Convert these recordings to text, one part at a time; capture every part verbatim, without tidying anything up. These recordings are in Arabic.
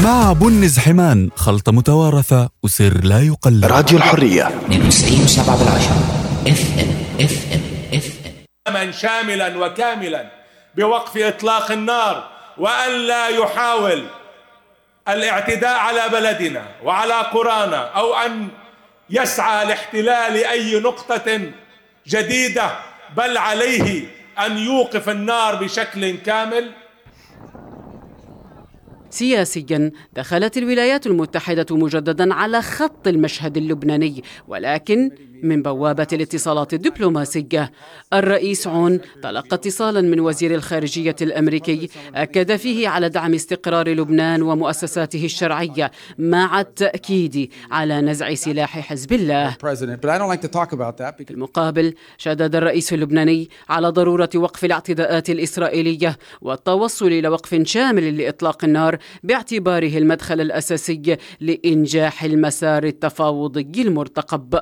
شعب نزحمان، خلطة متوارثة وسر لا يقلد. راديو الحرية اثنين وتسعين وسبعة بالعشرة اف ام اف ام اف ام شاملا وكاملا بوقف إطلاق النار، وأن لا يحاول الاعتداء على بلدنا وعلى قرانا أو أن يسعى لاحتلال أي نقطة جديدة، بل عليه أن يوقف النار بشكل كامل. سياسياً دخلت الولايات المتحدة مجدداً على خط المشهد اللبناني، ولكن من بوابة الاتصالات الدبلوماسية. الرئيس عون تلقى اتصالاً من وزير الخارجية الأمريكي أكد فيه على دعم استقرار لبنان ومؤسساته الشرعية مع التأكيد على نزع سلاح حزب الله. في المقابل شدد الرئيس اللبناني على ضرورة وقف الاعتداءات الإسرائيلية والتوصل إلى وقف شامل لإطلاق النار باعتباره المدخل الأساسي لإنجاح المسار التفاوضي المرتقب.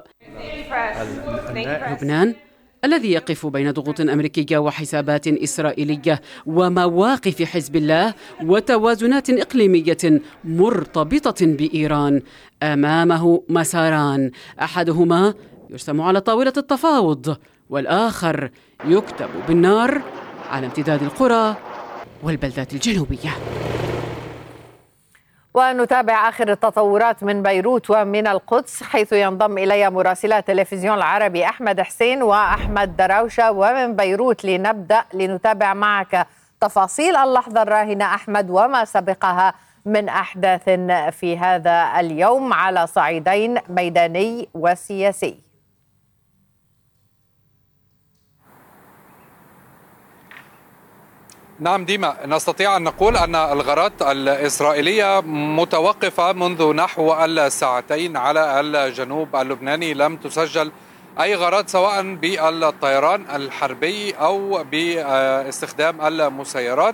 لبنان الذي يقف بين ضغوط أمريكية وحسابات إسرائيلية ومواقف حزب الله وتوازنات إقليمية مرتبطة بإيران، أمامه مساران، أحدهما يرسم على طاولة التفاوض، والآخر يكتب بالنار على امتداد القرى والبلدات الجنوبية. ونتابع آخر التطورات من بيروت ومن القدس، حيث ينضم إلي مراسلا التلفزيون العربي أحمد حسين وأحمد دراوشة. ومن بيروت لنبدأ لنتابع معك تفاصيل اللحظة الراهنة أحمد وما سبقها من أحداث في هذا اليوم على صعيدين ميداني وسياسي. نعم ديما، نستطيع أن نقول أن الغارات الإسرائيلية متوقفة منذ نحو الساعتين على الجنوب اللبناني. لم تسجل أي غارات سواء بالطيران الحربي أو باستخدام المسيرات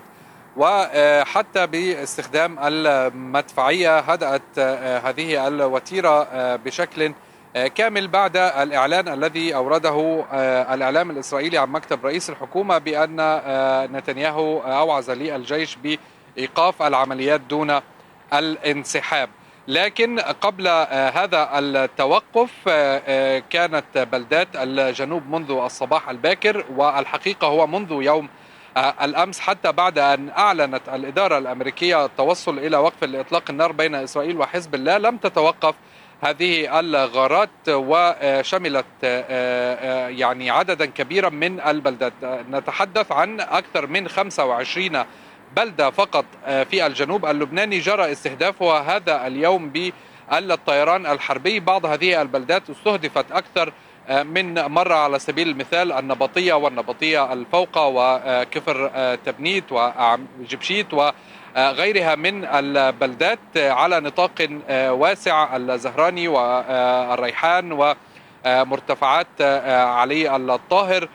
وحتى باستخدام المدفعية. هدأت هذه الوتيرة بشكل كامل بعد الإعلان الذي أورده الإعلام الإسرائيلي عن مكتب رئيس الحكومة بأن نتنياهو أوعز للجيش بإيقاف العمليات دون الانسحاب. لكن قبل هذا التوقف كانت بلدات الجنوب منذ الصباح الباكر، والحقيقة هو منذ يوم الأمس حتى بعد أن أعلنت الإدارة الأمريكية التوصل إلى وقف الإطلاق النار بين إسرائيل وحزب الله، لم تتوقف هذه الغارات وشملت يعني عددا كبيرا من البلدات. نتحدث عن أكثر من خمسة وعشرين بلدة فقط في الجنوب اللبناني جرى استهدافها هذا اليوم بالطيران الحربي. بعض هذه البلدات استهدفت أكثر من مرة، على سبيل المثال النبطية والنبطية الفوقة وكفر تبنيت وجبشيت و غيرها من البلدات على نطاق واسع، الزهراني والريحان ومرتفعات علي الطاهر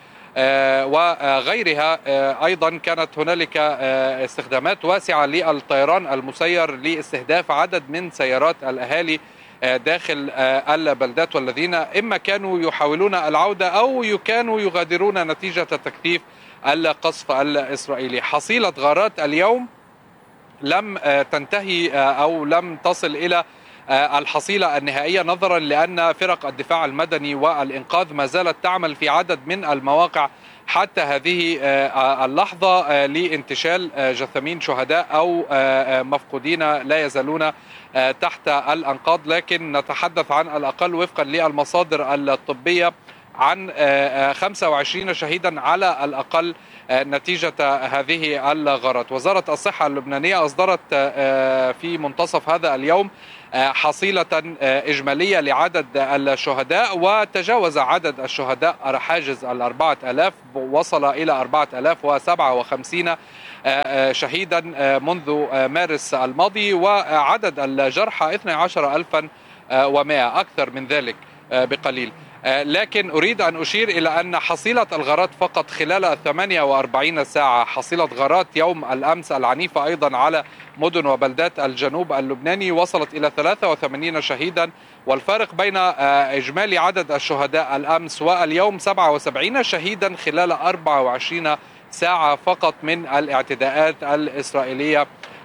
وغيرها. أيضا كانت هنالك استخدامات واسعة للطيران المسير لاستهداف عدد من سيارات الأهالي داخل البلدات، والذين إما كانوا يحاولون العودة أو كانوا يغادرون نتيجة تكثيف القصف الإسرائيلي. حصيلة غارات اليوم لم تنتهي أو لم تصل إلى الحصيلة النهائية، نظرا لأن فرق الدفاع المدني والإنقاذ ما زالت تعمل في عدد من المواقع حتى هذه اللحظة لانتشال جثامين شهداء أو مفقودين لا يزالون تحت الأنقاض. لكن نتحدث عن الأقل وفقا للمصادر الطبية عن خمسة وعشرين شهيدا على الأقل نتيجة هذه الغارات. وزارة الصحة اللبنانية أصدرت في منتصف هذا اليوم حصيلة إجمالية لعدد الشهداء، وتجاوز عدد الشهداء حاجز الأربعة آلاف، وصل إلى أربعة آلاف وسبعة وخمسين شهيدا منذ مارس الماضي، وعدد الجرحى اثني عشر ألفا ومائة، أكثر من ذلك بقليل. لكن أريد أن أشير إلى أن حصيلة الغارات فقط خلال الثمانية وأربعين ساعة، حصيلة غارات يوم الأمس العنيفة أيضا على مدن وبلدات الجنوب اللبناني وصلت إلى ثلاثة وثمانين شهيدا، والفارق بين إجمالي عدد الشهداء الأمس واليوم سبعة وسبعين شهيدا خلال أربعة وعشرين ساعة فقط من الاعتداءات الإسرائيلية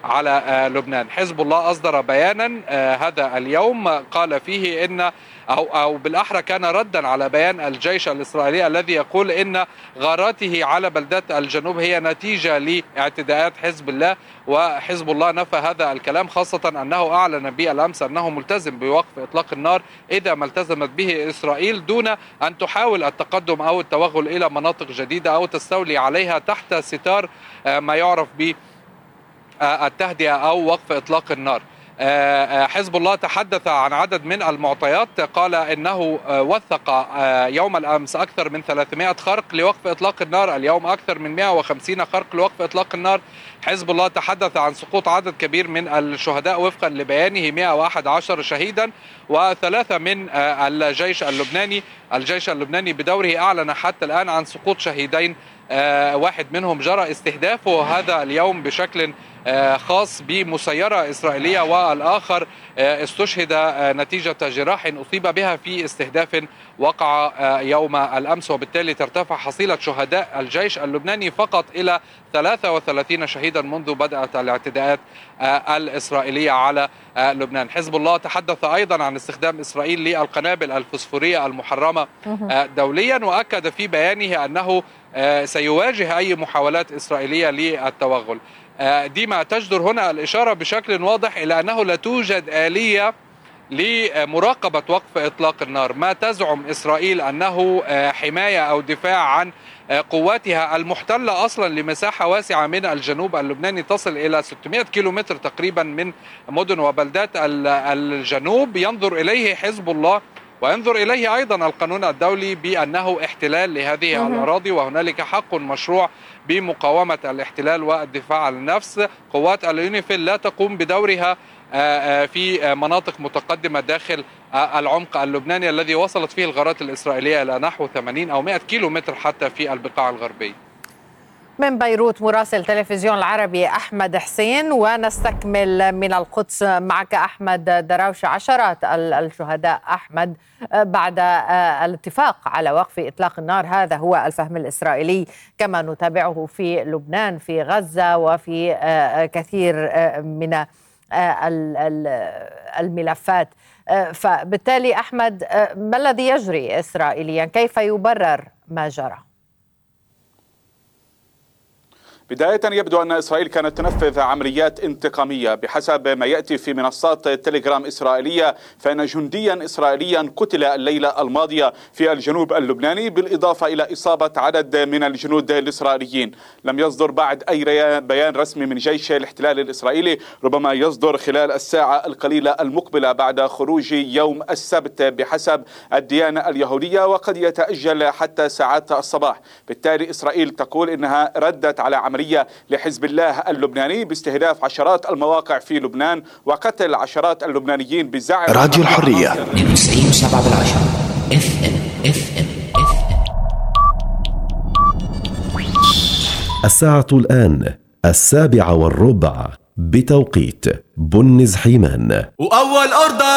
على لبنان. حزب الله أصدر بيانا هذا اليوم قال فيه إن أو أو بالأحرى كان ردا على بيان الجيش الإسرائيلي الذي يقول إن غاراته على بلدات الجنوب هي نتيجة لاعتداءات حزب الله، وحزب الله نفى هذا الكلام، خاصة أنه أعلن بالأمس أنه ملتزم بوقف إطلاق النار إذا ما التزمت به إسرائيل دون أن تحاول التقدم أو التوغل إلى مناطق جديدة أو تستولي عليها تحت ستار ما يعرف بالتهدئة أو وقف إطلاق النار. حزب الله تحدث عن عدد من المعطيات، قال إنه وثق يوم الأمس أكثر من ثلاثمائة خرق لوقف إطلاق النار، اليوم أكثر من مائة وخمسين خرق لوقف إطلاق النار. حزب الله تحدث عن سقوط عدد كبير من الشهداء وفقا لبيانه مائة وأحد عشر شهيدا وثلاثة من الجيش اللبناني. الجيش اللبناني بدوره أعلن حتى الآن عن سقوط شهيدين، واحد منهم جرى استهدافه هذا اليوم بشكل خاص بمسيرة إسرائيلية، والآخر استشهد نتيجة جراح أصيب بها في استهداف وقع يوم الأمس، وبالتالي ترتفع حصيلة شهداء الجيش اللبناني فقط إلى ثلاثة وثلاثين شهيدا منذ بدأت الاعتداءات الإسرائيلية على لبنان. حزب الله تحدث أيضا عن استخدام إسرائيل للقنابل الفسفورية المحرمة دوليا، وأكد في بيانه أنه سيواجه أي محاولات إسرائيلية للتوغل. ديما تجدر هنا الإشارة بشكل واضح إلى أنه لا توجد آلية لمراقبة وقف إطلاق النار. ما تزعم إسرائيل أنه حماية أو دفاع عن قواتها المحتلة أصلا لمساحة واسعة من الجنوب اللبناني تصل إلى ستمائة كيلومتر تقريبا من مدن وبلدات الجنوب، ينظر إليه حزب الله وينظر إليه أيضا القانون الدولي بأنه احتلال لهذه الأراضي، وهنالك حق مشروع بمقاومة الاحتلال والدفاع عن النفس. قوات اليونيفيل لا تقوم بدورها في مناطق متقدمة داخل العمق اللبناني الذي وصلت فيه الغارات الإسرائيلية إلى نحو ثمانين أو مائة كيلومتر حتى في البقاع الغربية. من بيروت مراسل تلفزيون العربي أحمد حسين، ونستكمل من القدس معك أحمد دراوشة. عشرات الشهداء أحمد بعد الاتفاق على وقف إطلاق النار، هذا هو الفهم الإسرائيلي كما نتابعه في لبنان في غزة وفي كثير من الملفات. فبالتالي أحمد، ما الذي يجري إسرائيليا؟ كيف يبرر ما جرى؟ بداية يبدو أن إسرائيل كانت تنفذ عمليات انتقامية. بحسب ما يأتي في منصات تليجرام إسرائيلية فإن جنديا إسرائيليا قتل الليلة الماضية في الجنوب اللبناني، بالإضافة إلى إصابة عدد من الجنود الإسرائيليين. لم يصدر بعد أي بيان رسمي من جيش الاحتلال الإسرائيلي، ربما يصدر خلال الساعة القليلة المقبلة بعد خروج يوم السبت بحسب الديانة اليهودية، وقد يتأجل حتى ساعات الصباح. بالتالي إسرائيل تقول إنها ردت على عملية لحزب الله اللبناني باستهداف عشرات المواقع في لبنان وقتل عشرات اللبنانيين بزعم راديو الحرية من تسعين وسبعة بالعشرة اف ام اف ام اف ام. الساعة الآن السابعة والربع بتوقيت بنز حيمان. وأول أرض